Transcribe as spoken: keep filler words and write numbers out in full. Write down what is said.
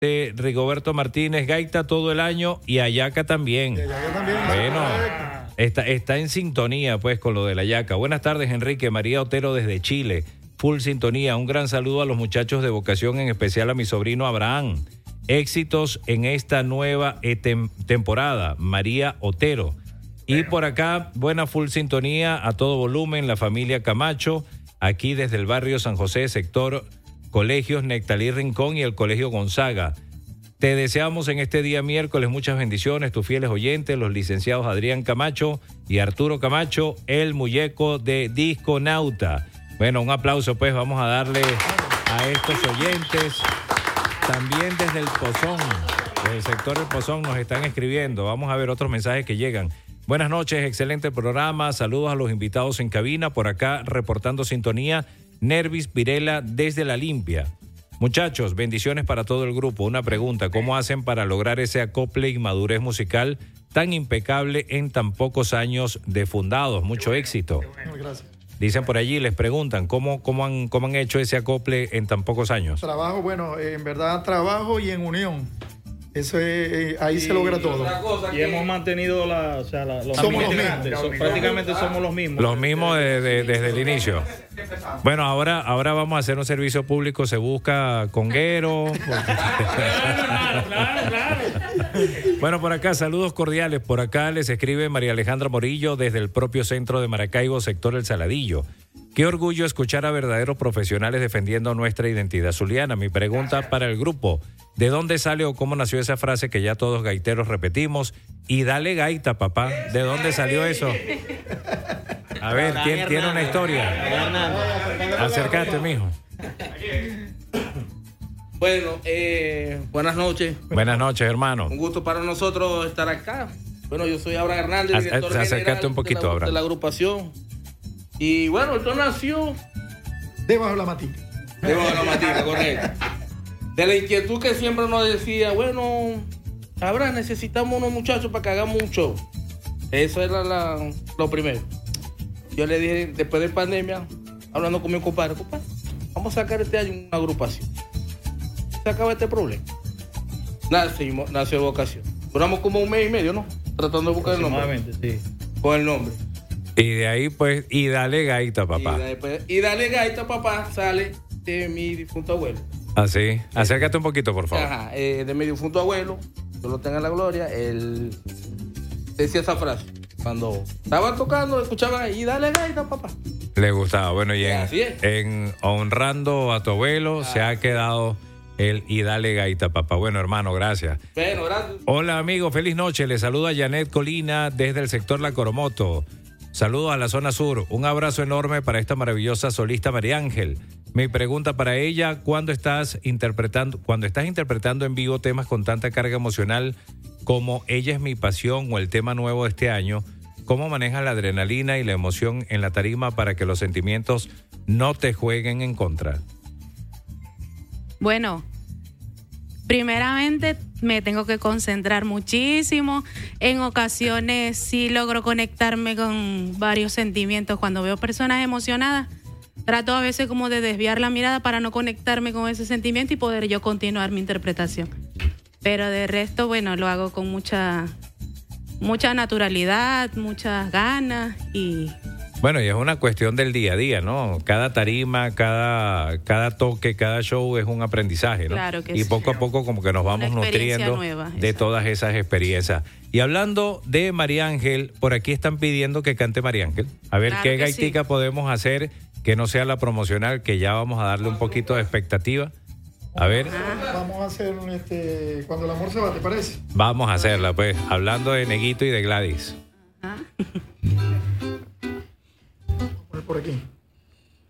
de Rigoberto Martínez, gaita todo el año y hallaca también. Y hallaca también. Bueno, está, está en sintonía pues con lo de la hallaca. Buenas tardes, Enrique. María Otero desde Chile. Full sintonía. Un gran saludo a los muchachos de Vocación, en especial a mi sobrino Abraham. Éxitos en esta nueva etem- temporada. María Otero. Y por acá, buena full sintonía a todo volumen, la familia Camacho, aquí desde el barrio San José, sector Colegios Nectalí Rincón y el Colegio Gonzaga. Te deseamos en este día miércoles muchas bendiciones, tus fieles oyentes, los licenciados Adrián Camacho y Arturo Camacho, el muñeco de Disconauta. Bueno, un aplauso pues, vamos a darle a estos oyentes. También desde el Pozón, desde el sector del Pozón nos están escribiendo. Vamos a ver otros mensajes que llegan. Buenas noches, excelente programa. Saludos a los invitados en cabina. Por acá reportando sintonía, Nervis Virela desde La Limpia. Muchachos, bendiciones para todo el grupo. Una pregunta, ¿cómo hacen para lograr ese acople y madurez musical tan impecable en tan pocos años de fundados? Mucho éxito. Gracias. Dicen por allí, les preguntan, ¿cómo, cómo, han, ¿cómo han hecho ese acople en tan pocos años? Trabajo, bueno, eh, en verdad trabajo y en unión. Eso es, eh, ahí y se logra todo. Y que... hemos mantenido la, o sea, la, los somos mismos los mismos. So, prácticamente somos los mismos. Los mismos de, de, desde el inicio. Bueno, ahora, ahora vamos a hacer un servicio público, se busca conguero. Claro, claro, claro. Bueno, por acá, saludos cordiales. Por acá les escribe María Alejandra Morillo desde el propio centro de Maracaibo, sector El Saladillo. Qué orgullo escuchar a verdaderos profesionales defendiendo nuestra identidad zuliana. Mi pregunta para el grupo, ¿de dónde sale o cómo nació esa frase que ya todos gaiteros repetimos? Y dale gaita, papá. ¿De dónde salió eso? A ver, ¿tiene, ¿tiene una historia? Acércate, mijo. Bueno, eh, buenas noches. Buenas noches, hermano. Un gusto para nosotros estar acá. Bueno, yo soy Abraham Hernández, director Acércate un poquito, de, la, Abraham. de la agrupación. Y bueno, esto nació... Debajo de la matica. Debajo de la matica, correcto. De la inquietud que siempre nos decía, bueno, Abraham, necesitamos unos muchachos para que hagamos un show. Eso era la, lo primero. Yo le dije, después de pandemia, hablando con mi compadre, compadre, vamos a sacar este año una agrupación. Se acaba este problema. Nació, nació Vocación. Duramos como un mes y medio, ¿no? Tratando de buscar el nombre. Sí. Con el nombre. Y de ahí, pues, y dale gaita, papá. Y, después, y dale gaita, papá, sale de mi difunto abuelo. Así. Acércate un poquito, por favor. Ajá, eh, de mi difunto abuelo, yo lo tenga en la gloria, él decía esa frase. Cuando estaba tocando, escuchaba, y dale gaita, papá. Le gustaba. Bueno, y en, Así es. en honrando a tu abuelo, ah, se ha quedado el y dale gaita, papá. Bueno, hermano, gracias. Bueno, gracias. Hola, amigo, feliz noche. Le saluda Janet Colina desde el sector La Coromoto. Saludos a la zona sur. Un abrazo enorme para esta maravillosa solista María Ángel. Mi pregunta para ella, ¿cuándo estás interpretando, cuando estás interpretando en vivo temas con tanta carga emocional como Ella es mi pasión o el tema nuevo de este año, cómo manejas la adrenalina y la emoción en la tarima para que los sentimientos no te jueguen en contra? Bueno, primeramente me tengo que concentrar muchísimo. En ocasiones sí logro conectarme con varios sentimientos. Cuando veo personas emocionadas, trato a veces como de desviar la mirada para no conectarme con ese sentimiento y poder yo continuar mi interpretación. Pero de resto, bueno, lo hago con mucha, mucha naturalidad, muchas ganas y... Bueno, y es una cuestión del día a día, ¿no? Cada tarima, cada, cada toque, cada show es un aprendizaje, ¿no? Claro que y sí. poco a poco como que nos vamos nutriendo nueva, de exacto. todas esas experiencias. Y hablando de María Ángel, por aquí están pidiendo que cante María Ángel. A ver Claro qué que gaitica sí. podemos hacer que no sea la promocional, que ya vamos a darle un poquito de expectativa. A ver. Vamos a hacer un, este, cuando el amor se va, ¿te parece? Vamos a hacerla, pues, hablando de Neguito y de Gladys. Ah. Por aquí.